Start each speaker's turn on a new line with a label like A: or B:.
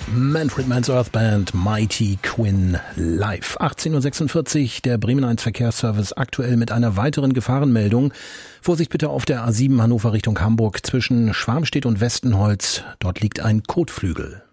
A: Manfred Mann's Earth Band, Mighty Quinn live. 18:46 Uhr, der Bremen 1 Verkehrsservice aktuell mit einer weiteren Gefahrenmeldung. Vorsicht bitte auf der A7 Hannover Richtung Hamburg zwischen Schwarmstedt und Westenholz. Dort liegt ein Kotflügel.